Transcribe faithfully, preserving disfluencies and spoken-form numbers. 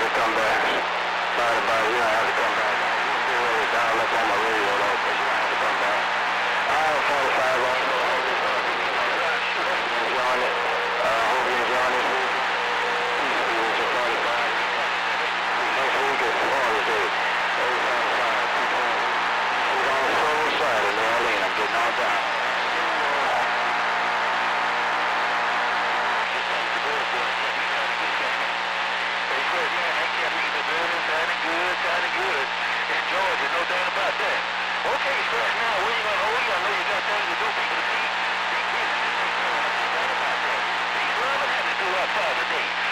to come back. Sorry about it, you don't have to come back. Get ready to dial up on my radio though, but you don't have to come back. I have forty-five on it. Enjoying it. I uh, hope you're enjoying it. Peace be with you, forty-five. Next week is Florida Day. Everything's fine. We're on the soul side of New Orleans. I'm getting all down. Sounding good in Georgia, no doubt about that. Okay, so now we ain't gonna hold you. I know you got things to do, people to see. Be busy. No doubt about that. Peace, love, and have to do outside today.